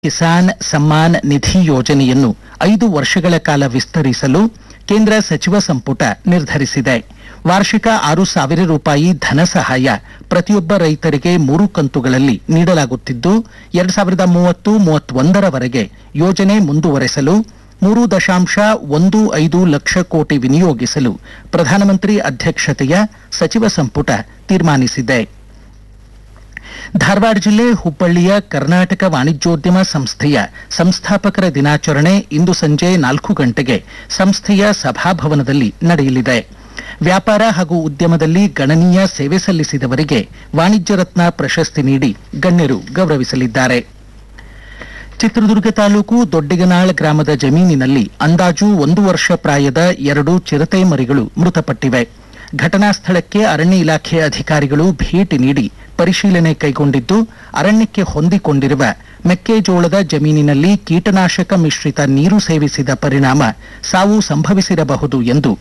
ಕಿಸಾನ್ ಸಮ್ಮಾನ್ ನಿಧಿ ಯೋಜನೆಯನ್ನು 5 ವರ್ಷಗಳ ಕಾಲ ವಿಸ್ತರಿಸಲು ಕೇಂದ್ರ ಸಚಿವ ಸಂಪುಟ ನಿರ್ಧರಿಸಿದೆ. ವಾರ್ಷಿಕ 6,000 ರೂಪಾಯಿ ಧನ ಸಹಾಯ ಪ್ರತಿಯೊಬ್ಬ ರೈತರಿಗೆ 3 ಕಂತುಗಳಲ್ಲಿ ನೀಡಲಾಗುತ್ತಿದ್ದು 2030-31 ರವರೆಗೆ ಯೋಜನೆ ಮುಂದುವರೆಸಲು 3.15 ಲಕ್ಷ ಕೋಟಿ ವಿನಿಯೋಗಿಸಲು ಪ್ರಧಾನಮಂತ್ರಿ ಅಧ್ಯಕ್ಷತೆಯ ಸಚಿವ ಸಂಪುಟ ತೀರ್ಮಾನಿಸಿದೆ. ಧಾರವಾಡ ಜಿಲ್ಲೆ ಹುಬ್ಬಳ್ಳಿಯ ಕರ್ನಾಟಕ ವಾಣಿಜ್ಯೋದ್ಯಮ ಸಂಸ್ಥೆಯ ಸಂಸ್ಥಾಪಕರ ದಿನಾಚರಣೆ ಇಂದು ಸಂಜೆ 4 ಗಂಟೆಗೆ ಸಂಸ್ಥೆಯ ಸಭಾಭವನದಲ್ಲಿ ನಡೆಯಲಿದೆ. ವ್ಯಾಪಾರ ಹಾಗೂ ಉದ್ಯಮದಲ್ಲಿ ಗಣನೀಯ ಸೇವೆ ಸಲ್ಲಿಸಿದವರಿಗೆ ವಾಣಿಜ್ಯ ರತ್ನ ಪ್ರಶಸ್ತಿ ನೀಡಿ ಗಣ್ಯರು ಗೌರವಿಸಲಿದ್ದಾರೆ. ಚಿತ್ರದುರ್ಗ ತಾಲೂಕು ದೊಡ್ಡಿಗನಾಳ್ ಗ್ರಾಮದ ಜಮೀನಿನಲ್ಲಿ ಅಂದಾಜು 1 ವರ್ಷ ಪ್ರಾಯದ 2 ಚಿರತೆ ಮರಿಗಳು ಮೃತಪಟ್ಟಿವೆ. ಘಟನಾ ಸ್ಥಳಕ್ಕೆ ಅರಣ್ಯ ಇಲಾಖೆ ಅಧಿಕಾರಿಗಳು ಭೇಟಿ ನೀಡಿ ಪರಿಶೀಲನೆ ಕೈಗೊಂಡಿದ್ದು, ಅರಣ್ಯಕ್ಕೆ ಹೊಂದಿಕೊಂಡಿರುವ ಮೆಕ್ಕೆಜೋಳದ ಜಮೀನಿನಲ್ಲಿ ಕೀಟನಾಶಕ ಮಿಶ್ರಿತ ನೀರು ಸೇವಿಸಿದ ಪರಿಣಾಮ ಸಾವು ಸಂಭವಿಸಿರಬಹುದು ಎಂದು